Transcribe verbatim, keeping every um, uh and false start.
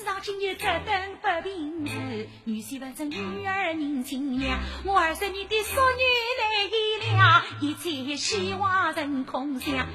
世上今日这等不平事，女婿不成女儿认亲娘，我二十年的淑女来了，一切希望成空想。